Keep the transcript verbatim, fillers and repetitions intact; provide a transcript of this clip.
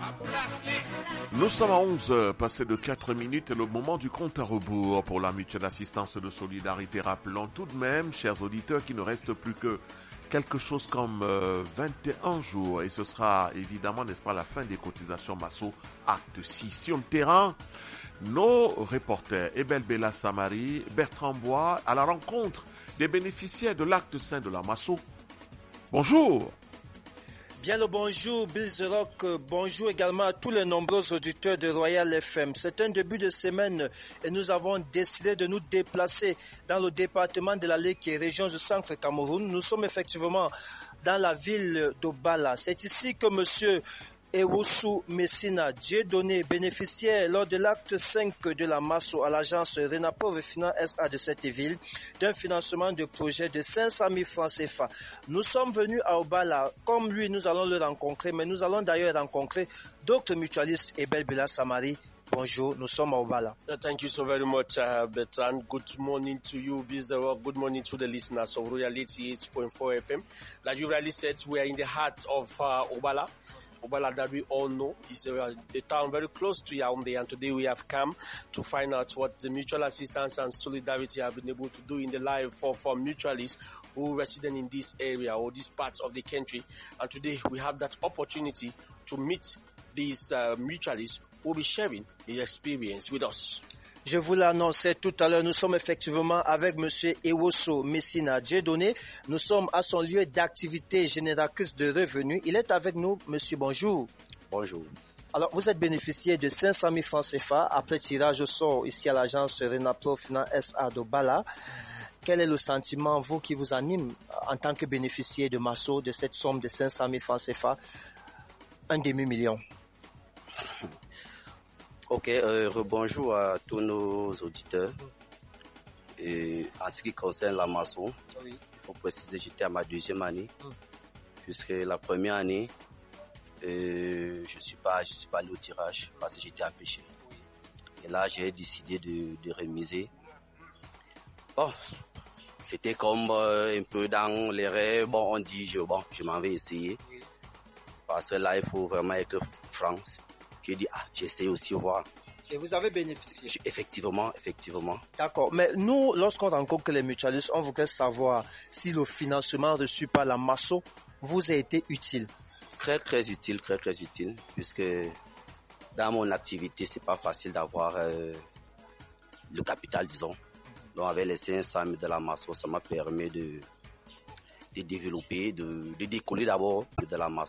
Nous sommes à onze heures, passé de quatre minutes, et le moment du compte à rebours pour la mutuelle assistance de solidarité. Rappelons tout de même, chers auditeurs, qu'il ne reste plus que quelque chose comme euh, vingt et un jours, et ce sera évidemment, n'est-ce pas, la fin des cotisations Masso, acte six. Sur le terrain, nos reporters, Ebel Bella Samari, Bertrand Bois, à la rencontre des bénéficiaires de l'acte cinq de la Masso. Bonjour. Bien le bonjour, Bill The Rock. Bonjour également à tous les nombreux auditeurs de Royal F M. C'est un début de semaine et nous avons décidé de nous déplacer dans le département de la Ligue qui est région du Centre Cameroun. Nous sommes effectivement dans la ville d'Obala. C'est ici que monsieur Ewusu Messina Dieudonné, bénéficiaire lors de l'acte cinq de la Masso à l'agence Renapov Finance S A de cette ville d'un financement de projet de cinq cent mille francs C F A. Nous sommes venus à Obala, comme lui nous allons le rencontrer, mais nous allons d'ailleurs rencontrer d'autres mutualistes. Ebel Bella Samari, bonjour, nous sommes à Obala. Thank you so very much, uh, Bertrand. Good morning to you, Bizarre. Good morning to the listeners of Royal eighty-eight point four F M. Like you rightly said, we are in the heart of uh, Obala. Obala that we all know is a, a town very close to Yaoundé, and today we have come to find out what the mutual assistance and solidarity have been able to do in the life of uh, mutualists who reside in this area or this part of the country. And today we have that opportunity to meet these uh, mutualists who will be sharing their experience with us. Je vous l'annonçais tout à l'heure, nous sommes effectivement avec monsieur Ewusu Messina Dieudonné. Nous sommes à son lieu d'activité génératrice de revenus. Il est avec nous. Monsieur, bonjour. Bonjour. Alors, vous êtes bénéficiaire de cinq cent mille francs C F A après tirage au sort ici à l'agence Renapro Finance S A d'Obala. Quel est le sentiment, vous, qui vous anime en tant que bénéficiaire de Masso de cette somme de cinq cent mille francs C F A, un demi-million? Ok, euh, rebonjour à tous nos auditeurs. Et en ce qui concerne la Masso, oui, il faut préciser que j'étais à ma deuxième année, mm. puisque la première année, euh, je suis pas, je suis pas allé au tirage parce que j'étais empêché. Oui. Et là, j'ai décidé de, de remiser. Bon, c'était comme euh, un peu dans les rêves. Bon, on dit, je, bon, je m'en vais essayer. Oui. Parce que là, il faut vraiment être franc. J'ai dit, ah, j'essaie aussi voir. Et vous avez bénéficié? Effectivement, effectivement. D'accord. Mais nous, lorsqu'on rencontre les mutualistes, on voudrait savoir si le financement reçu par la Masso vous a été utile. Très, très utile, très, très utile. Puisque dans mon activité, c'est pas facile d'avoir euh, le capital, disons. Donc, avec les cinq cent mille de la Masso, ça m'a permis de, de développer, de, de décoller d'abord de la Masso.